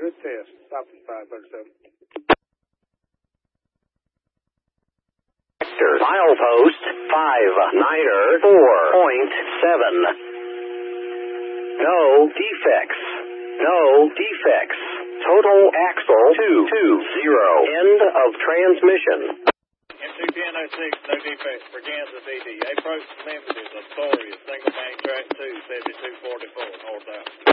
Good test. Stop at 537. Milepost 5-Niner 4.7. No defects. No defects. Total axle 220. End of transmission. M21006, no defects for Kansas ED. Approach to Memphis, Astoria, single main track 2, 7244, north out.